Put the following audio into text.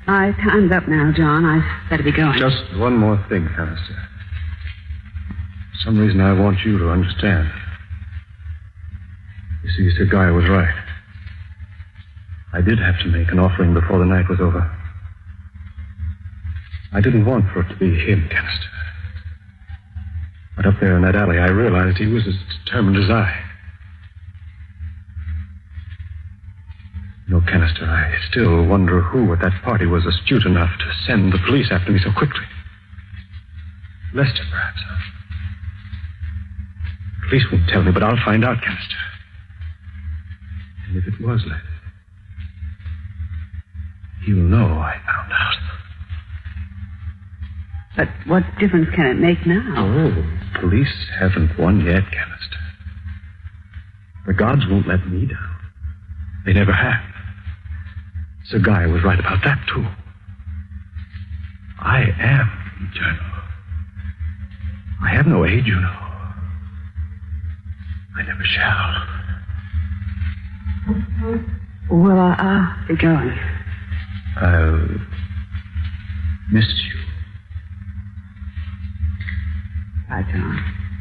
My time's up now, John. I've got to be going. Just one more thing, Canister. For some reason I want you to understand. You see, Sir Guy was right. I did have to make an offering before the night was over. I didn't want for it to be him, Canister. But up there in that alley, I realized he was as determined as I. No, Canister, I still wonder who at that party was astute enough to send the police after me so quickly. Lester, perhaps, huh? The police won't tell me, but I'll find out, Canister. And if it was Lester, he'll know I found out. But what difference can it make now? Oh, police haven't won yet, Canister. The gods won't let me down. They never have. Sir Guy was right about that, too. I am eternal. I have no age, you know. I never shall. Well, I'll be going. I'll miss you. Bye, John.